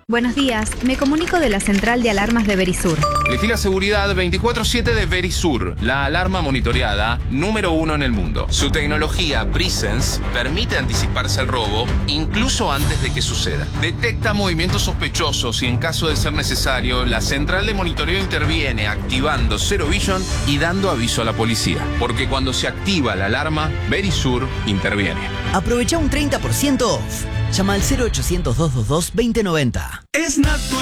Buenos días, me comunico de la central de alarmas de Verisur. Elegí la seguridad 24/7 de Verisur, la alarma monitoreada número 1 en el mundo. Su tecnología Presence permite anticiparse al robo incluso antes de que suceda. Detecta movimientos sospechosos y en caso de ser necesario, la central de monitoreo interviene activando Zero Vision y dando aviso a la policía. Porque cuando se activa la alarma, Verisur interviene. Aprovecha un 30% off. Llama al 0800 222 2090. Es natural.